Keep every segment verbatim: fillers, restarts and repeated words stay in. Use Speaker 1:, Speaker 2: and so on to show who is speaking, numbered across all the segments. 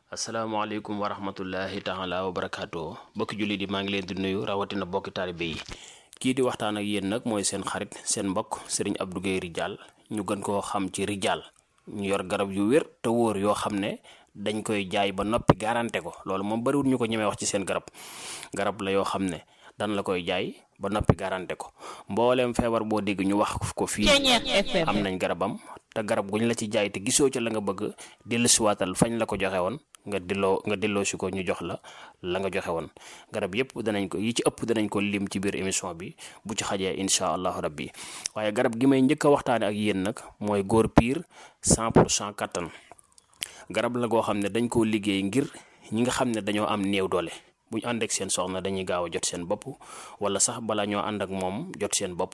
Speaker 1: asalaamaaleykum wa rahmatullahi taala wa barakaatu bokki jullit yi maa ngi leen di nuyu rawatina bokki taalibe yi kii di waxtaan ak yéen nag mooy seen xarit seen mbokk sëriñ Abdou Guèye Ridial ñu gën koo xam ci Ridial ñu yor garab yu wér te wóor yoo xam ne dañ koy jaay ba noppi garanté ko loolu moom bariwul ñu ko ñemee wax ci seen garab garab la yoo xam ne dan la koy jaay ba noppi garanté ko mbooleem feebar boo dégg ñu wax ko fii am nañ garabam te garab guñ la ci jaay te gisoo ca la nga bëgg dellusiwaatal fañ la ko joxe woon nga delloo nga delloo si ko ñu jox la la nga joxe woon garab yëpp danañ ko yi ci ëpp danañ ko lim ci biir émission bi bu ci xajee incha allahu rabbi waaye garab gi may njëkk a waxtaane ak yéen nag mooy góor piir cent pour cent kattan garab la goo xam ne dañ koo liggéey ngir ñi nga xam ne dañoo am néew doole bu ñu ànd ak seen soxna dañuy gaaw a jot seen bopp wala sax bala ñoo ànd ak moom jot seen bopp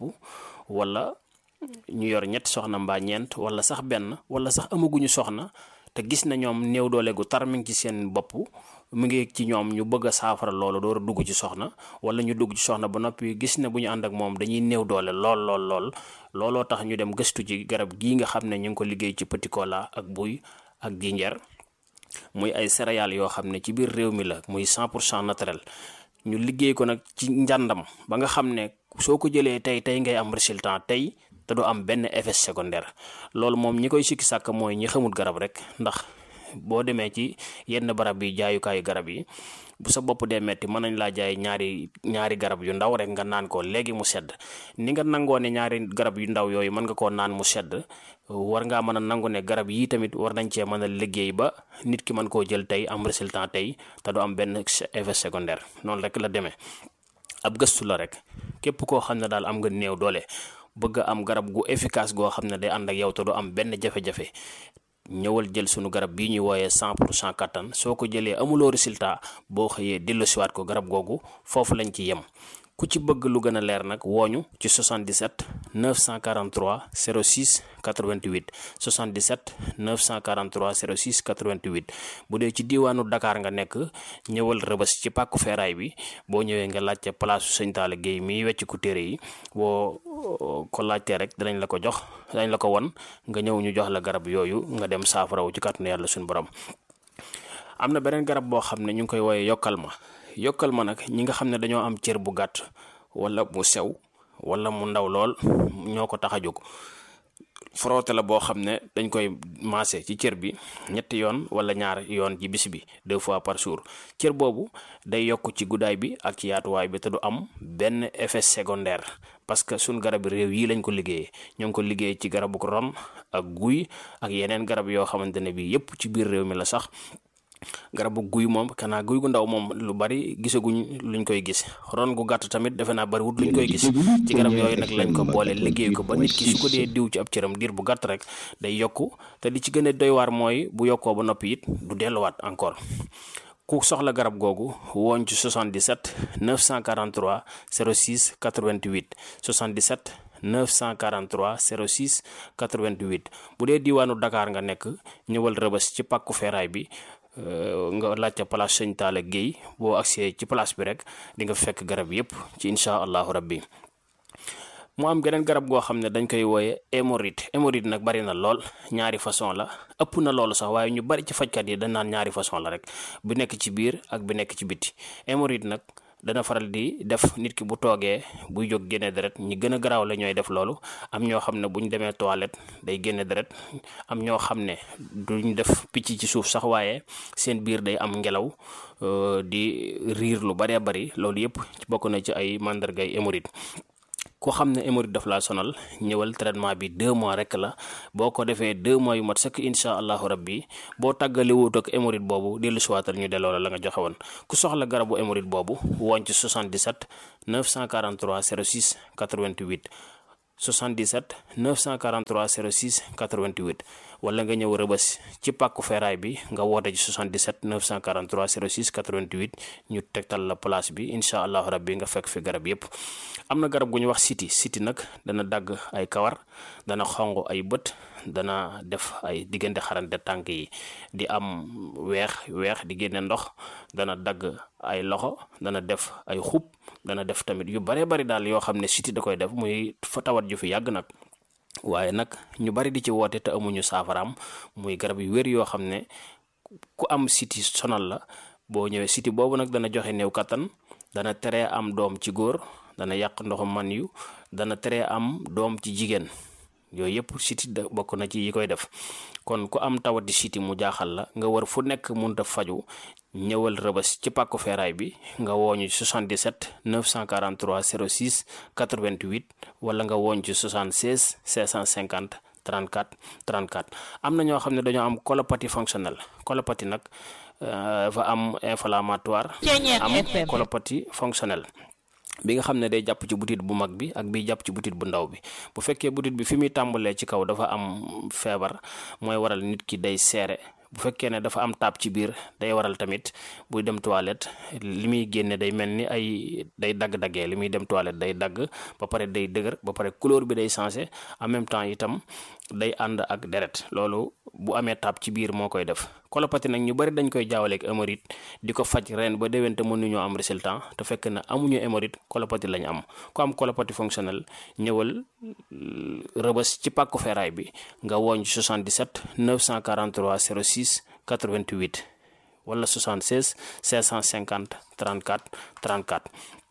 Speaker 1: wala ñu yor ñetti soxna mbaa ñeent wala sax benn wala sax amaguñu soxna te gis na ñoom néew doole gu tar mi ngi ci seen bopp mu ngi ci ñoom ñu bëgg a saafara loolu door a dugg ci soxna wala ñu dugg ci soxna ba noppi gis na bu ñu ànd ak moom dañuy néew doole lool lool lool looloo tax ñu dem gëstu ci garab gii nga xam ne ñu ngi ko liggéey ci petit cola ak buy ak jinjeer muy ay céréales yoo xam ne ci biir réew mi la muy cent pour cent naturel ñu liggéey ko nag ci njàndam ba nga xam ne soo ko jëlee tey tey ngay am résultat tey te du am benn effet secondaire loolu moom ñi koy sikki sàkk mooy ñi xamul garab rek ndax boo demee ci yenn barab yi jaayukaayu garab yi bu sa bopp dee metti mën nañ laa jaay ñaari ñaari garab yu ndaw rek nga naan ko léegi mu sedd ni nga nangoo ne ñaari garab yu ndaw yooyu mën nga koo naan mu sedd war ngaa mën a nangu ne garab yii tamit war nañ cee mën a liggéey ba nit ki mën koo jël tey am résultat tey te du am benn effet secondaire noonu rek la demee ab gëstu la rek képp koo xam ne daal am nga néew doole bëgg am garab gu efficace goo xam ne day ànd ak yow te du am benn jafe-jafe ñëwal jël sunu garab bii ñuy wooyee cent pour cent kattan soo ko jëlee amuloo résultat boo xëyee delloosiwaat ko garab googu foofu lañ ci yem ku ci bëgg lu gën a leer nag wooñu ci soixante-dix-sept neuf cent quarante-trois zéro six quatre-vingt-huit soixante-dix-sept neuf cent quarante-trois zéro six quatre-vingt-huit bu dee ci diiwaanu Dakar nga nekk ñëwal Rëbës ci pàkku feeraay bi boo ñëwee nga laajte place Sëñ Talla Guèye miy wecc ku téere yi boo ko laajtee rek danañ la ko jox danañ la ko won nga ñëw ñu jox la garab yooyu nga dem saafarawu ci kàttanu yàlla suñu borom. am na beneen garab boo xam ne ñu ngi koy wooyee yokkal ma yokkal ma nag ñi nga xam ne dañoo am cër bu gàtt wala mu sew wala mu ndaw lool ñoo ko tax a jóg frotté la boo xam ne dañ koy maase ci cër bi ñetti yoon wala ñaar yoon ci bis bi deux fois par jour cër boobu day yokk ci guddaay bi ak ci yaatuwaay bi te du am benn effet secondaire parce que suñ garab réew yi lañ ko liggéeyee ñoo ngi ko liggéey ci garabu ron ak guy ak yeneen garab yoo xamante ne bi yépp ci biir réew mi la sax garabu guy moom kanaa guy gu ndaw moom lu bari gisaguñ luñ koy gis ron gu gàtt tamit defe naa bari wut luñ koy gis ci garab yooyu nag lañ ko boole liggéey ko ba nit ki su ko dee diw ci ab cëram diir bu gàtt rek day yokku te li ci gën a doy waar mooy bu yokkoo ba noppi it du delluwaat encore ku soxla garab googu wooñ ci soixante-dix-sept neuf cent quarante-trois zéro six quatre-vingt-huit soixante-dix-sept neuf cent quarante-trois zéro six quatre-vingt-huit bu dee diiwaanu Dakar nga nekk ñëwal Rëbës ci pàkku feeraay bi nga laajte place Sëñ Talla Guèye boo agsee ci place bi rek di nga fekk garab yépp ci incha allahu rabbi mu am geneen garab goo xam ne dañ koy wooye hémorroïde hémorroïde nag bari na lool ñaari façon la ëpp na loolu sax waaye ñu bari ci fajkat yi dañ naan ñaari façon la rek bu nekk ci biir ak bu nekk ci biti hémorroïde nag dana faral di def nit ki bu toogee buy jóg génne deret ñi gën a garaaw la ñooy def loolu am ñoo xam ne bu ñu demee toilette day génne deret am ñoo xam ne duñ def picc ci suuf sax waaye seen biir day am ngelaw di riir lu baree bari loolu yépp bokk na ci ay màndargay hémorroïde ko xam ne hémorroïde daf laa sonal ñëwal traitement bi deux mois rek la boo ko defee deux mois yu mat sëkk incha allahu rabbi boo tàggale wut ak hémorroïde boobu dellu siwaatal ñu delloo la la nga joxe woon ku soxla garabu hémorroïde boobu woon ci soixante-dix-sept neuf cent quarante-trois zéro six quatre-vingt-huit soixante-dix-sept neuf cent quarante-trois zéro six quatre-vingt-huit wala nga ñëw Rëbës ci pàkku feeraay bi nga woote ci soixante-dix-sept neuf cent quarante-trois zéro six quatre-vingt-huit ñu tegtal la place bi incha allahu rabbi nga fekk fi garab yépp am na garab gu ñu wax siti siti nag dana dagg ay kawar dana xonq ay bët dana def ay diggante xarante tànk yi di am weex weex di génne ndox dana dagg ay loxo dana def ay xub dana def tamit yu bare bari daal yoo xam ne siti da koy def muy fa tawat ju fi yàgg nag waaye nag ñu bari di ci woote te amuñu saafaraam muy garab yu wér yoo xam ne ku am siti sonal la boo ñëwee siti boobu nag dana joxe néew kattan, dana teree am doom ci góor, dana yàq ndoxu man yu, dana teree am doom ci jigéen. yooyu yëpp siti da bokk na ci yi koy def. kon ku am tawati siti mu jaaxal la nga war fu nekk mënta faju, ñëwal Rëbës ci pàkku feeraay bi nga wooñu ci soixante-dix-sept neuf cent quarante-trois zéro six quatre-vingt-huit wala nga wooñ ci soixante-seize cinq cent cinquante trente-quatre trente-quatre. am na ñoo xam ne dañoo am colopathie fonctionnelle. colopathie nag dafa am inflammatoire, am colopathie fonctionnelle bi nga xam ne day jàpp ci butit bu mag bi ak bi jàpp ci butit bu ndaw bi. bu fekkee butit bi fi muy tàmbalee ci kaw dafa am feebar, mooy waral nit ki day seere. bu fekkee ne dafa am taab ci biir day waral tamit buy dem toilette li muy génne day mel ni ay day dagg-daggee li muy dem toilette day dagg ba pare day dëgër ba pare couleur bi day changé en même temps itam day ànd ak deret. loolu bu amee taab ci biir moo koy def. colopathie nag ñu bari dañ koy jaawaleeg hémorroïde di ko faj ren ba déwén te mënuñoo am résultat te fekk na amuñu hémorroïde, colopathie lañ am. ku am colopathie fonctionnelle ñëwal Rëbës ci pàkku feeraay bi nga wooñ soixante-dix-sept neuf cent quarante-trois zéro six quatre-vingt-huit wala soixante-seize cinq cent cinquante trente-quatre trente-quatre.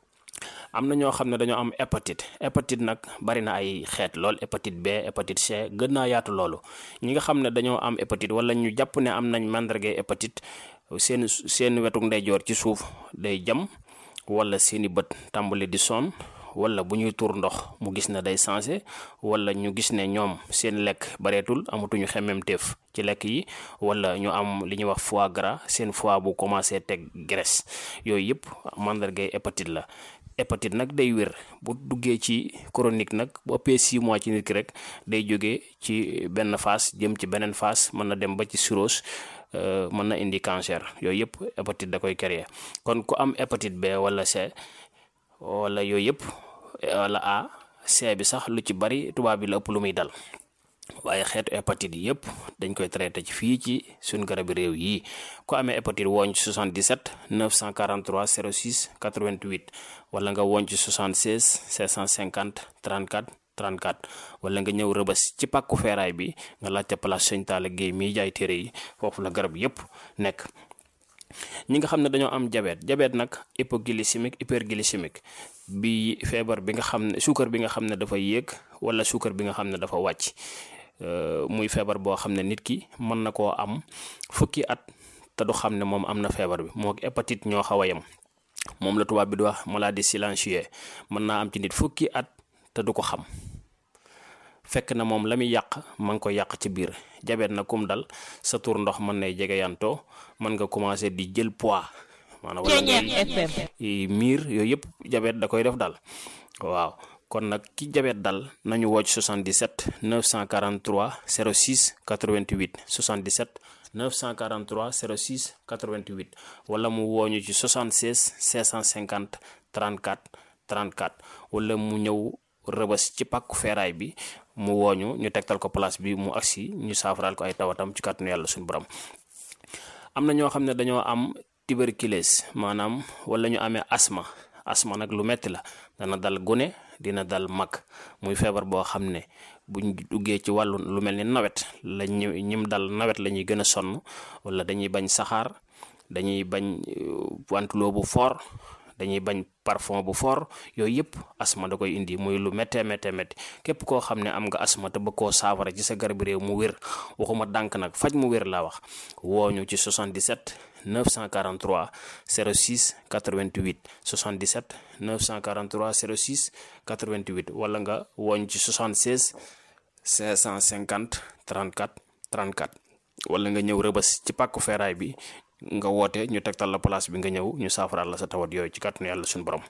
Speaker 1: am na ñoo xam ne dañoo am hépatite. hépatite nag bari na ay xeet lool, hépatite B, hépatite C, gën naa yaatu loolu. ñi nga xam ne dañoo am hépatite wala ñu jàpp ne am nañ màndargay hépatite, seen seen wetuk ndeyjoor ci suuf day jam, wala seeni bët tàmbali di sonn, wala bu ñuy tuur ndox mu gis ne day changé, wala ñu gis ne ñoom seen lekk bareetul, amatuñu xemmemteef ci lekk yi, wala ñu am li ñuy wax foie gras, seen foie bu commencé teg graisse. yooyu yëpp màndargay hépatite la. hépatite nag day wér bu duggee ci chronique nag bu ëppee six mois ci nit ki rek day jógee ci benn phase jëm ci beneen phase, mën na dem ba ci cirrhose, mën na indi cancer. yooyu yëpp hépatite da koy créer. kon ku am hépatite B wala C wala yooyu yëpp wala A, C bi sax lu ci bari tubaab bi la ëpp lu muy dal, waaye xeetu hépatite yi yëpp dañ koy traité ci fii ci suñu garabi réew yi. ku amee hépatite wooñ ci soixante-dix-sept neuf cent quarante-trois zéro six quatre-vingt-huit wala nga wooñ ci soixante-seize cinq cent cinquante trente-quatre trente-quatre wala nga ñëw Rëbës ci pàkku feeraay bi nga laajte place Sëñ Talla Guèye miy jaay téere yi, foofu la garab yëpp nekk. ñi nga xam ne dañoo am diabète diabète nag hypoglycémique hyperglycémique bi feebar bi nga xam ne suukar bi nga xam ne dafa yéeg wala suukar bi nga xam ne dafa wàcc, muy feebar boo xam ne nit ki mën na koo am fukki at te du xam ne moom am na feebar bi. moo hépatite ñoo xaw a yem, moom la tubaab bi di wax maladie silencieuse. mën naa am ci nit fukki at te du ko xam, fekk na moom la muy yàq ma ngi ko yàq ci biir. diabète na kum dal sa tur ndox mën nay jege yantoo, mën nga commencé di jël poids, maanaam wala ngay miir. yooyu yëpp diabète da koy def dal. waaw kon nag ki diabète dal nañu woo ci soixante-dix-sept neuf cent quarante-trois zéro six quatre-vingt-huit soixante-dix-sept neuf cent quarante-trois zéro six quatre-vingt-huit wala mu wooñu ci soixante-seize cinq cent cinquante trente-quatre trente-quatre wala mu ñëw Rëbës ci pàkku feeraay bi mu wooñu ñu tegtal ko place bi mu agsi ñu saafaraal ko ay tawatam ci kàttanu yàlla suñu borom. am na ñoo xam ne dañoo am tuberculose maanaam wala ñu amee asma. asma nag lu metti la, dana dal gune dina dal mag, muy feebar boo xam ne buñ duggee ci wàllu lu mel ni nawet la ñu ñim dal nawet la ñuy gën a sonn, wala dañuy bañ saxaar, dañuy bañ wantuloo bu fort, dañuy bañ parfum bu fort. yooyu yëpp asma da koy indi, muy lu méttee méttee métti. képp koo xam ne am nga asma te bëgg koo saafara ci sa garab réew mu wér, waxuma dànk nag, faj mu wér laa wax, wooñu ci soixante-dix-sept neuf cent quarante-trois zéro six quatre-vingt-huit soixante-dix-sept neuf cent quarante-trois zéro six quatre-vingt-huit wala nga wooñ ci soixante-seize cinq cent cinquante trente-quatre trente-quatre wala nga ñëw Rëbës ci pàkku feeraay bi nga woote ñu tegtal la place bi nga ñëw ñu saafaraal la sa tawat yooyu ci kàttanu yàlla suñu borom.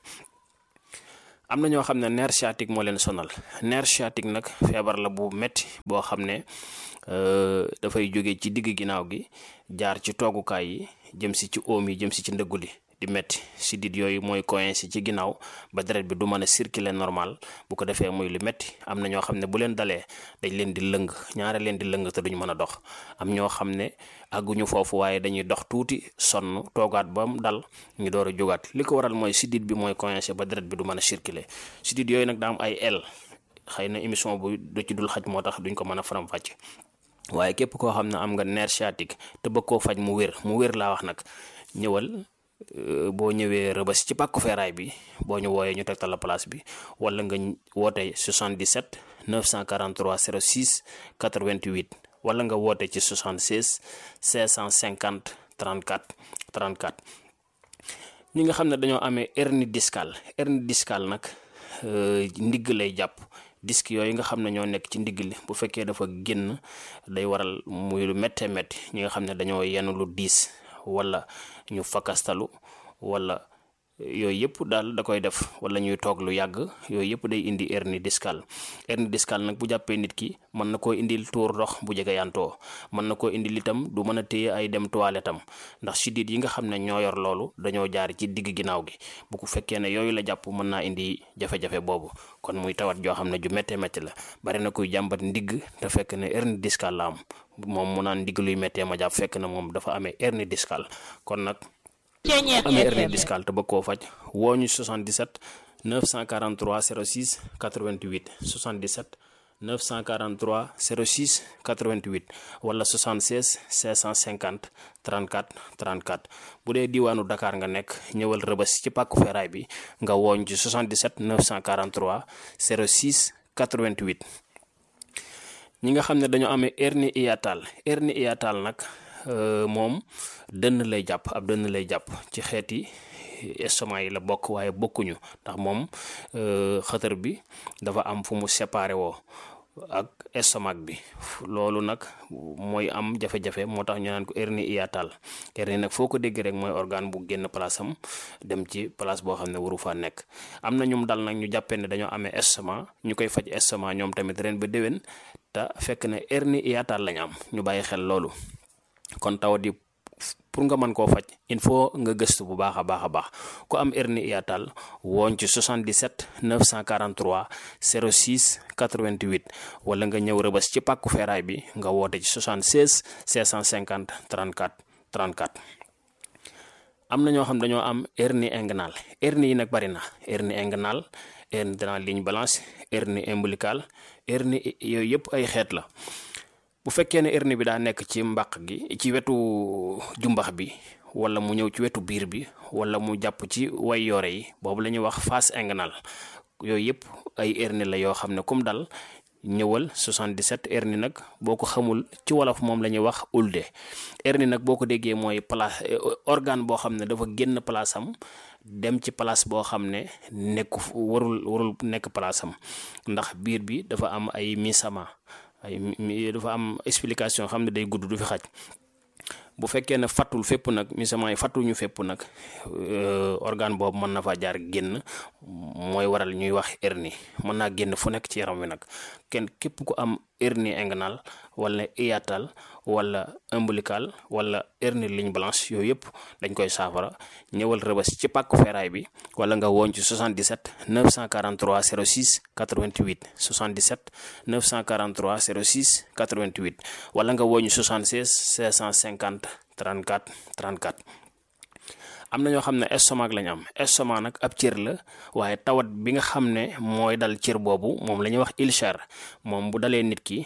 Speaker 1: am na ñoo xam ne nerf sciatique moo leen sonal. nerf sciatique nag feebar la bu metti boo xam ne dafay jóge ci digg ginnaaw gi jaar ci toogukaay yi jëm si ci oom yi jëm si ci ndëggu li di metti. sidit yooyu mooy coincé ci ginnaaw ba deret bi du mën a circuler normal, bu ko defee muy lu metti. am na ñoo xam ne bu leen dalee dañ leen di lëng, ñaare leen di lëng te duñ mën a dox. am ñoo xam ne àgguñu foofu waaye dañuy dox tuuti sonn toogaat ba mu dal ñu door a jógaat. li ko waral mooy sidit bi mooy coincé ba deret bi du mën a circuler. sidit yooyu nag daa am ay el, xëy na émission bu du ci dul xaj moo tax duñ ko mën a faram-fàcce. waaye képp koo xam ne am nga nerf sciatique te bëgg koo faj mu wér mu wér laa wax nag ñëwal boo ñëwee Rëbës ci pàkku feeraay bi boo ñu wooyee ñu tegtal la place bi wala nga woote soixante-dix-sept neuf cent quarante-trois zéro six quatre-vingt-huit wala nga woote ci soixante-seize cinq cent cinquante trente-quatre trente-quatre. ñi nga xam ne dañoo amee hernie discale hernie discale nag ndigg lay jàpp. disque yooyu nga xam ne ñoo nekk ci ndigg li bu fekkee dafa génn day waral muy lu méttee métti ñi nga xam ne dañoo yenn lu diis wala ñu fakastalu wala yooyu yëpp daal da koy def wala ñuy toog lu yàgg yooyu yëpp day indi hernie discale hernie discale nag bu jàppee nit ki mën na koo indil tuur ndox bu jege yantoo mën na koo indil itam du mën a téye ay dem toilette am ndax siddiit yi nga xam ne ñoo yor loolu dañoo jaar ci digg ginnaaw gi bu ko fekkee ne yooyu la jàpp mën naa indi jafe-jafe boobu kon muy tawat joo xam ne ju méttee métti la bari na kuy jàmbat ndigg te fekk ne hernie discale la am moom mu naan ndigg luy méttee ma jàpp fekk na moom dafa amee hernie discale kon nag amee hernie discale te bëgg koo faj woo ñu soixante-dix-sept neuf cent quarante-trois zéro six quatre-vingt-huit soixante-dix-sept neuf cent quarante-trois zéro six quatre-vingt-huit wala soixante-seize cinq cent cinquante trente-quatre trente-quatre bu dee diwaanu Dakar nga nekk ñëwal Rëbës ci pàkku feeraay bi nga wooñ ci soixante-dix-sept neuf cent quarante-trois zéro six quatre-vingt-huit. ñi nga xam ne dañoo amee hernie hiatale hernie hiatale nag moom dënn lay jàpp ab dënn lay jàpp ci xeeti estomac yi la bokk waaye bokkuñu ndax moom xëtër bi dafa am fu mu séparé woo ak estomac bi loolu nag mooy am jafe-jafe moo tax ñu naan ko hernie hiatale hernie nag foo ko dégg rek mooy organe bu génn place am dem ci place boo xam ne waru faa nekk. am na ñum dal nag ñu jàppee ne dañoo amee estomac ñu koy faj estomac ñoom tamit ren ba déwén te fekk ne hernie hiatale lañ am ñu bàyyi xel loolu. kon tawat yi pour nga mën koo faj il faut nga gëstu bu baax a baax a baax ku am hernie hiatale wooñ ci soixante-dix-sept neuf cent quarante-trois zéro six quatre-vingt-huit wala nga ñëw Rëbës ci pàkku feeraay bi nga woote ci soixante-seize cinq cent cinquante trente-quatre trente-quatre. am na ñoo xam dañoo am hernie inguinale hernie yi nag bari na hernie inguinale hernie de la ligne blanche hernie ombilicale hernie yooyu yëpp ay xeet la. bu fekkee ne hernie bi daa nekk ci mbàq gi ci wetu jumbax bi wala mu ñëw ci wetu biir bi wala mu jàpp ci way yoore yi boobu la ñuy wax face inguinale yooyu yëpp ay hernie la yoo xam ne comme dal ñëwal soixante-dix-sept hernie nag boo ko xamul ci wolof moom la ñuy wax ulde hernie nag boo ko déggee mooy place organe boo xam ne dafa génn place am dem ci place boo xam ne nekku warul warul nekk place am ndax biir bi dafa am ay misama ay dafa am explication xam ne day gudd du fi xaj bu fekkee ne fattul fépp nag misament yi fattuñu fépp nag organe boobu mën na faa jaar génn mooy waral ñuy wax hernie mën naa génn fu nekk ci yaram wi nag kenn képp ku am hernie inguinale wala hiatale wala ombilical wala hernie ligne blanche yooyu yëpp dañ koy saafara ñëwal Rëbës ci pàkku feeraay bi wala nga woon ci soixante-dix-sept neuf cent quarante-trois zéro six quatre-vingt-huit soixante-dix-sept neuf cent quarante-trois zéro six quatre-vingt-huit wala nga woon ci soixante-seize cinq cent cinquante trente-quatre trente-quatre. am na ñoo xam ne estomac lañ am estomac nag ab cër la waaye tawat bi nga xam ne mooy dal cër boobu moom la ñuy wax ulcère moom bu dalee nit ki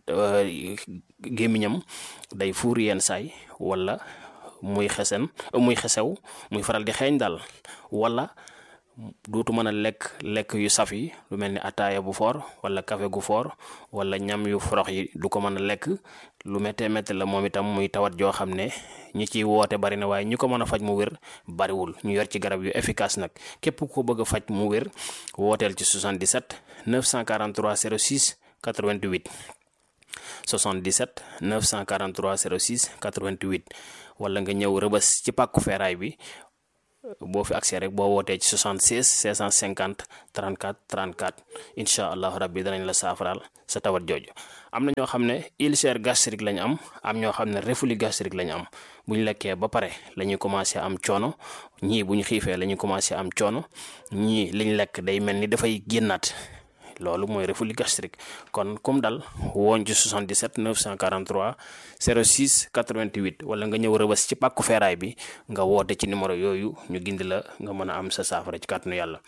Speaker 1: gémmiñam day fuur yenn saay wala muy xesen muy xesew muy faral di xeeñ daal wala dootu mën a lekk lekk yu saf yi lu mel ni ataaya bu foor wala café gu foor wala ñam yu forox yi du ko mën a lekk lu méttee métti la moom itam muy tawat joo xam ne ñi ciy woote bari na waaye ñu ko mën a faj mu wér bariwul ñu yor ci garab yu efficace nag képp ku ko bëgg a faj mu wér wooteel ci soixante-dix-sept neuf cent quarante-trois zéro six quatre-vingt-huit soixante-dix-sept neuf cent quarante-trois zéro six quatre-vingt-huit wala nga ñëw Rëbës ci pàkku feeraay bi boo fi accès rek boo wootee ci soixante-seize cinq cent cinquante trente-quatre trente-quatre incha allahu rabbi danañ la saafaraal sa tawat jooju. am na ñoo xam ne ulcère gastrique lañ am am ñoo xam ne reflux gastrique lañ am bu ñu lekkee ba pare la ñuy commencé am coono ñii bu ñu xiifee la ñuy commencé am coono ñii liñ lekk day mel ni dafay génnaat loolu mooy reflux gastrique kon comme dal woon ci soixante-dix-sept neuf cent quarante-trois zéro six quatre-vingt-huit wala nga ñëw Rëbës ci pàkku feeraay bi nga woote ci numéro yooyu ñu gindi la nga mën a am sa saafara ci kàttanu yàlla.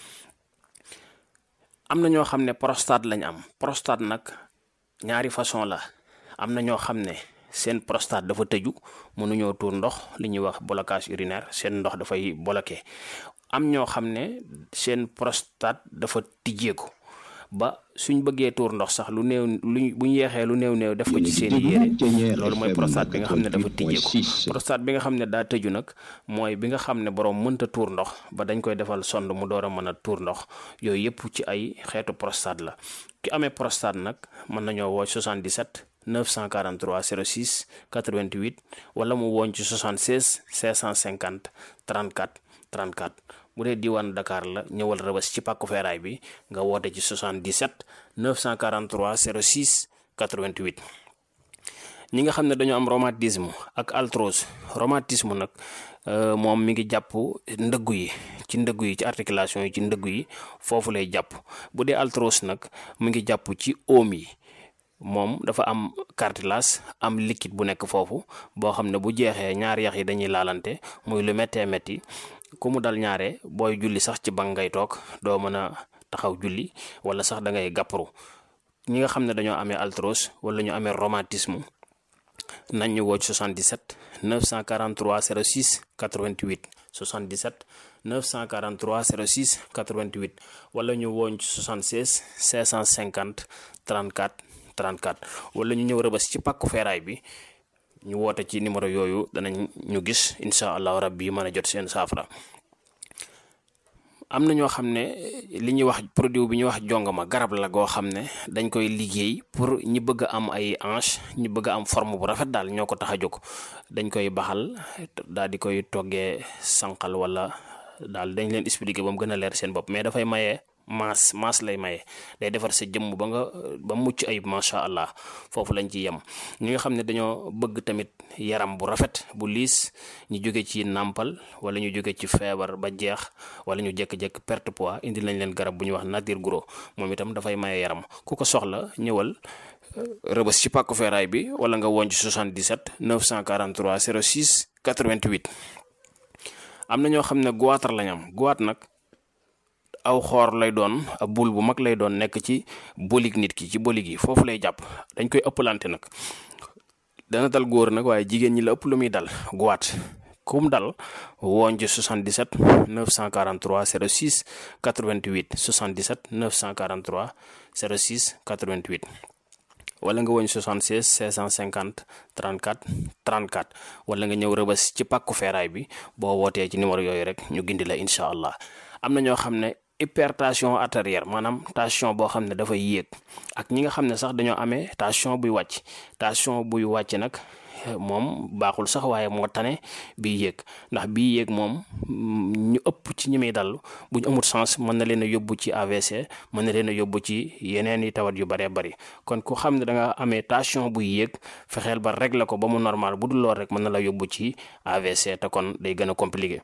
Speaker 1: am na ñoo xam ne prostate lañ am prostate nag ñaari façon la am na ñoo xam ne seen prostate dafa tëju mënuñoo tuur ndox li ñuy wax blocage urinaire seen ndox dafay bloqué am ñoo xam ne seen prostate dafa tijjeeku ba suñ bëggee tuur ndox sax lu néew lu bu ñu yeexee lu néew néew def ko ci seen yére loolu mooy prostate bi nga xam ne dafa tijjeeku prostate bi nga xam ne daa tëju nag mooy bi nga xam ne borom mënta tuur ndox ba dañ koy defal sonde mu door a mën a tuur ndox yooyu yëpp ci ay xeetu prostate la ki amee prostate nag mën nañoo woo soixante-dix-sept neuf cent quarante-trois zéro six quatre-vingt-huit wala mu woon ci soixante-seize cinq cent cinquante trente-quatre trente-quatre bu dee diwaan Dakar la ñëwal Rëbës ci pàkku feeraay bi nga woote ci soixante-dix-sept neuf cent quarante-trois zéro six quatre-vingt-huit. ñi nga xam ne dañoo am rhumatisme ak arthrose rhumatisme nag moom mi ngi jàpp ndëggu yi ci ndëggu yi ci articulation yi ci ndëggu yi foofu lay jàpp bu dee arthrose nag mi ngi jàpp ci oom yi moom dafa am cartilage am liquide bu nekk foofu boo xam ne bu jeexee ñaari yax yi dañuy laalante muy lu méttee métti ku mu dal ñaare booy julli sax ci bank ngay toog doo mën a taxaw julli wala sax da ngay gàpparu ñi nga xam ne dañoo amee arthrose wala ñu amee rhumatisme nañ ñu woo ci soixante-dix-sept neuf cent quarante-trois zéro six quatre-vingt-huit soixante-dix-sept neuf cent quarante-trois zéro six quatre-vingt-huit wala ñu woo ci soixante-seize cinq cent cinquante trente-quatre trente-quatre wala ñu ñëw Rëbës ci pàkku feeraay bi ñu woote ci numéro yooyu danañ ñu gis incha allahu rabbi mën a jot seen saafara. am na ñoo xam ne li ñuy wax produit bi ñuy wax jongama garab la goo xam ne dañ koy liggéey pour ñi bëgg a am ay hanche ñi bëgg a am forme bu rafet daal ñoo ko tax a jóg dañ koy baxal daal di koy toggee sànqal wala daal dañ leen expliquer ba mu gën a leer seen bopp mais dafay maye maas maas lay maye day defar sa jëmm ba nga ba mucc ayib macha allah foofu lañ ci yem. ñi nga xam ne dañoo bëgg tamit yaram bu rafet bu liis ñu jóge ci nàmpal wala ñu jóge ci feebar ba jeex wala ñu jékki-jékki perte poids indi lañ leen garab bu ñuy wax nature gros moom itam dafay maye yaram ku ko soxla ñëwal Rëbës ci pàkku feeraay bi wala nga woon ci soixante-dix-sept neuf cent quarante-trois zéro six quatre-vingt-huit. am na ñoo xam ne goitre lañ am goitre nag aw xoor lay doon ab bul bu mag lay doon nekk ci bolig nit ki ci bolig yi foofu lay jàpp dañ koy ëppalante nag dana dal góor nag waaye jigéen ñi la ëpp lu muy dal goitre kum dal woon ci soixante-dix-sept neuf cent quarante-trois zéro six quatre-vingt-huit soixante-dix-sept neuf cent quarante-trois zéro six quatre-vingt-huit wala nga woñ soixante-seize cinq cent cinquante trente-quatre trente-quatre wala nga ñëw Rëbës ci pàkku feeraay bi boo wootee ci numéro yooyu rek ñu gindi la incha allah. am na ñoo xam ne hypertension artérielle maanaam tension boo xam ne dafay yéeg ak ñi nga xam ne sax dañoo amee tension buy wàcc tension buy wàcc nag moom baaxul sax waaye moo tane bii yéeg ndax bii yéeg moom ñu ëpp ci ñi muy dal bu ñu amul sens mën na leen a yóbbu ci A V C mën na leen a yóbbu ci yeneen i tawat yu bëree bëri kon ku xam ne da nga amee tension buy yéeg fexeel ba régler ko ba mu normal bu dul lool rek mën na la yóbbu ci A V C te kon day gën a compliqué.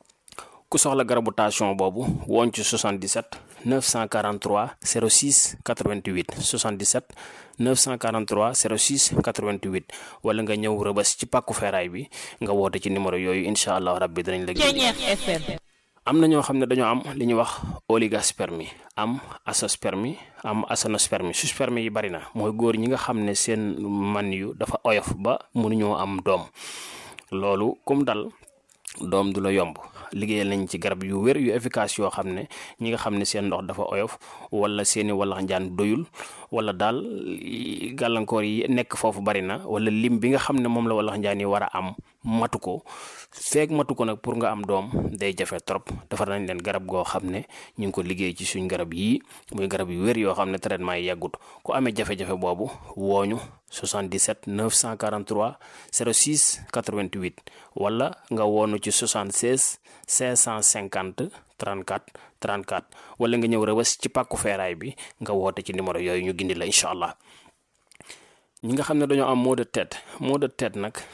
Speaker 1: ku soxla garabu tension boobu woon ci soixante-dix-sept neuf cent quarante-trois zéro six quatre-vingt-huit soixante-dix-sept neuf cent quarante-trois zéro six quatre-vingt-huit wala nga ñëw Rëbës ci pàkku feeraay bi nga woote ci numéro yooyu incha allah rabbi danañ la gis. am na ñoo xam ne dañoo am li ñuy wax oligospermie am azoospermie am aténospermie sperme yi bari na mooy góor ñi nga xam ne seen man yu dafa oyof ba mënuñoo am doom loolu kum dal doom du la yomb. liggéeyal nañ ci garab yu wér yu efficace yoo xam ne ñi nga xam ne seen ndox dafa oyof wala seeni wallax njaan doyul wala daal gàllankoor yi nekk foofu bari na wala lim bi nga xam ne moom la wallax njaan yi war a am matu ko feeg matu ko nag pour nga am doom day jafe trop defar nañ leen garab goo xam ne ñu ngi ko liggéey ci suñ garab yii muy garab yu wér yoo xam ne traitement yi yàggut ku amee jafe-jafe boobu wooñu soixante-dix-sept neuf cent quarante-trois zéro six quatre-vingt-huit wala nga woonu ci soixante-seize cinq cent cinquante trente-quatre trente-quatre wala nga ñëw Rëbës ci pàkku feeraay bi nga woote ci numéro yooyu ñu gindi la incha allah. ñi nga xam ne dañoo am maux de tête maux de tête nag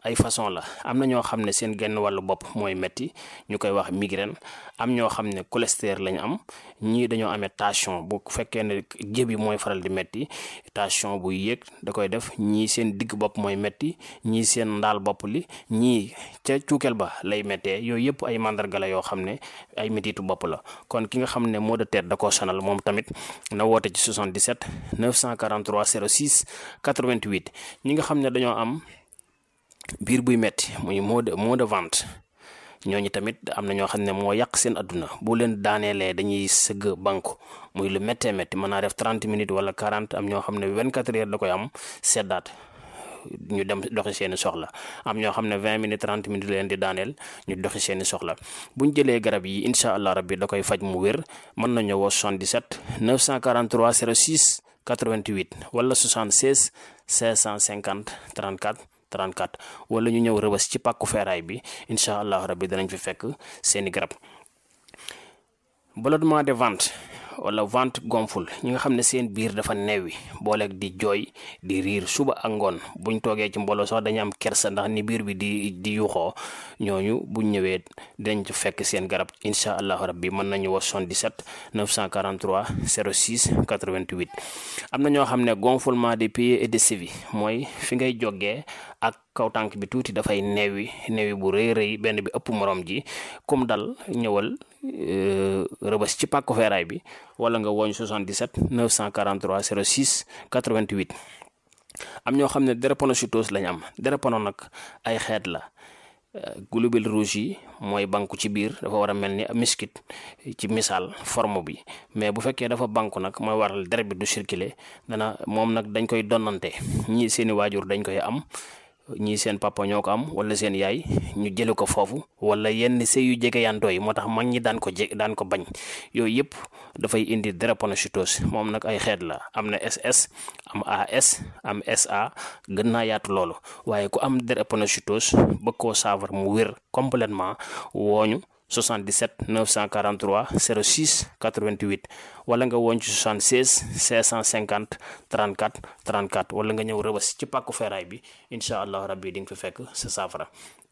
Speaker 1: ay façon la am na ñoo xam ne seen genn wàllu bopp mooy metti ñu koy wax migraine am ñoo xam ne cholestérol lañu am ñii dañoo amee tension bu fekkee ne jëbi mooy faral di metti tension bu yéeg da koy def ñii seen digg bopp mooy metti ñii seen ndaal bopp li ñii ca cuukeel ba lay méttee yooyu yëpp ay mandarga la yoo xam ne ay mettitu bopp la kon ki nga xam ne maux de tête da koo sonal moom tamit na woote ci soixante-dix-sept neuf cent quarante-trois zéro six quatre-vingt-huit ñi nga xam ne dañoo am biir buy metti muy maux de maux de ventre ñooñu tamit am na ñoo xam ne moo yàq seen adduna bu leen daaneelee dañuy sëgg banku muy lu méttee métti mën naa def trente minutes wala quarante am ñoo xam ne vingt-quatre heures da koy am seddaat ñu dem doxi seeni soxla am ñoo xam ne vingt minutes trente minutes leen di daaneel ñu doxi seeni soxla buñ jëlee garab yi incha allah rabbi da koy faj mu wér mën nañu woo soixante-dix-sept neuf cent quarante-trois zéro six quatre-vingt-huit wala soixante-seize cinq cent cinquante trente-quatre trente-quatre wala ñu ñëw rëbës ci pàkku feeraay bi incha allah rabbi danañ fi fekk seeni garab. ballonnement de ventre wala ventre gonfle ñi nga xam ne seen biir dafa neewi booleeg di jooy di riir suba ak ngoon buñ toogee ci mbooloo sax dañu am kersa ndax ni biir bi di di yuxoo ñooñu buñ ñëwee dinañ ci fekk seen garab incha allahu rabbi mën nañu wax soixante-dix-sept neuf cent quarante-trois zéro six quatre-vingt-huit. am na ñoo xam ne gonflement des pieds et des chevilles mooy fi ngay jógee ak kaw tànk bi tuuti dafay neewi neewi bu rëy rëy benn bi ëpp morom ji comme dal ñëwal rëbës ci pàkku feeraay bi wala nga woñ soixante-dix-sept neuf cent quarante-trois zéro six quatre-vingt-huit. am ñoo xam ne drépanocytose lañ am drépano nag ay xeet la globules rouges yi mooy banku ci biir dafa war a mel ni miskit ci misaal forme bi mais bu fekkee dafa banku nag mooy waral deret bi du circuler dana moom nag dañ koy donnante ñii seeni waajur dañ koy am ñii seen papa ñoo ko am wala seen yaay ñu jële ko foofu wala yenn sëy yu jege yantoo yi moo tax mag ñi daan ko je daan ko bañ yooyu yëpp dafay indi drépanocytose moom nag ay xeet la am na S S am A S am S A gën naa yaatu loolu waaye ku am drépanocytose bëgg koo saafara mu wér complètement wooñu soixante-dix-sept neuf cent quarante-trois zéro six quatre-vingt-huit wala nga woon ci soixante-seize cinq cent cinquante trente-quatre trente-quatre wala nga ñëw rëbës ci pàkku feeraay bi incha allah rabbi di nga fi fekk sa saafara.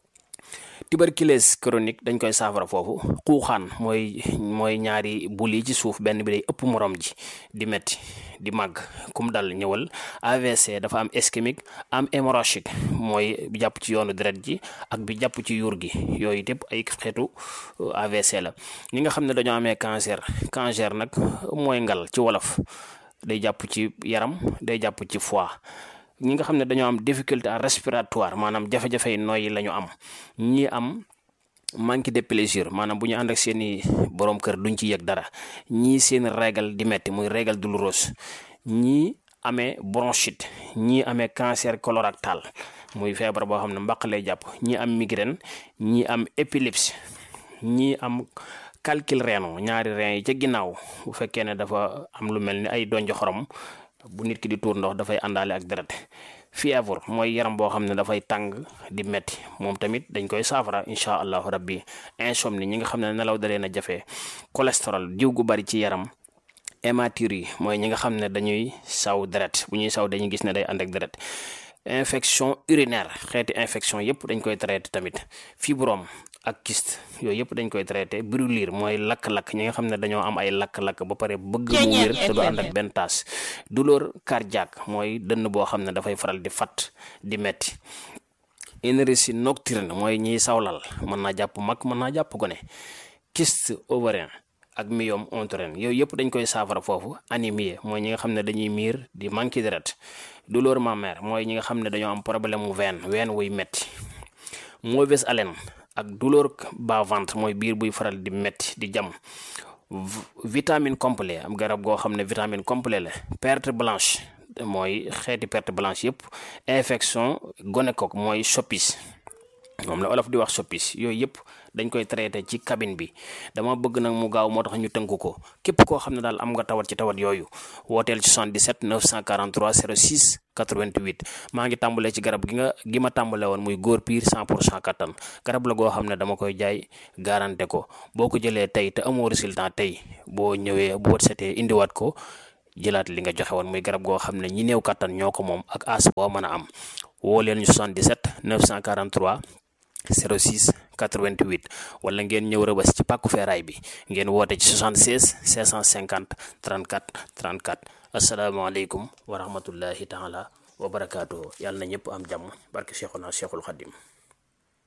Speaker 1: tuberculose chronique dañ koy saafara foofu xuuxaan mooy mooy ñaari bul yi ci suuf benn bi day ëpp morom ji di metti di màgg kum dal ñëwal. A V C dafa am ischémique am hémorragique mooy bi jàpp ci yoonu deret ji ak bi jàpp ci yuur gi yooyu yëpp ay xeetu A V C la. ñi nga xam ne dañoo amee cancer cancer nag mooy ngal ci wolof day jàpp ci yaram day jàpp ci foie. ñi nga xam ne dañoo am difficulté respiratoire maanaam jafe-jafe nooyi la ñu am ñi am manque de plaisir maanaam bu ñu ànd ak seeni borom kër duñ ci yëg dara ñii seen régal di metti muy régal douloureuse ñii amee bronchite ñii amee cancer colorectal muy feebar boo xam ne mbaq lay jàpp ñii am migraine ñii am épilepsie ñii am calcul rénal ñaari rein yi ca ginnaaw bu fekkee ne dafa am lu mel ni ay donj xorom bu nit ki di tuur ndox dafay àndaale ak deret. fièvre mooy yaram boo xam ne dafay tàng di metti moom tamit dañ koy saafara incha allahu rabbi. insomnie ñi nga xam ne nelaw da leen a jafe. cholestérol diw gu bari ci yaram. hématurie mooy ñi nga xam ne dañuy saw deret bu ñuy saw dañuy gis ne day ànd ak deret. infection urinaire xeeti infection yëpp dañ koy traité tamit. fibrome ak kyste yooyu yëpp dañ koy traité. brûlure mooy lakk-lakk ñi nga xam ne dañoo am ay lakk-lakk ba pare bëgg mu wér te du ànd ak benn taas. douleur cardiaque mooy dënn boo xam ne dafay faral di fat di metti. énergie nocturne mooy ñiy sawlal mën naa jàpp mag mën naa jàpp gone. kyste ovarien ak myome utérin yooyu yëpp dañ koy saafara foofu. anémie mooy ñi nga xam ne dañuy miir di manqué deret. douleur mammaire mooy ñi nga xam ne dañoo am problème mu veine veine wuy metti. mauvaise haleine ak douleur bas ventre mooy biir buy faral di metti di jam. vitamine complet am garab goo xam ne vitamine complet la. perte blanche mooy xeeti perte blanche yëpp. infection gonocoque mooy soppis moom la olof di wax soppis yooyu yëpp dañ koy traité ci cabine bi. dama bëgg nag mu gaaw moo tax ñu tënk ko képp koo xam ne daal am nga tawat ci tawat yooyu wooteel ci soixante-dix-sept neuf cent quarante-trois zéro six quatre-vingt-huit. maa ngi tàmbalee ci garab gi nga gi ma tàmbale woon muy góor piir cent pour cent kattan garab la goo xam ne dama koy jaay garanté ko boo ko jëlee tey te amoo résultat tey boo ñëwee bu wët setee indiwaat ko jëlaat li nga joxe woon muy garab goo xam ne ñi néew kattan ñoo ko moom ak as boo mën a am. woo leen ñu soixante-dix-sept neuf cent quarante-trois zéro six quatre-vingt-huit wala ngeen ñëw Rëbës ci pàkku feeraay bi ngeen woote ci soixante-seize cinq cent cinquante trente-quatre trente-quatre. asalaamaaleykum wa rahmatullahi taala wa barakaatuhu. yàlla na ñëpp am jàmm barke Cheikhuna Cheikhul Khadim.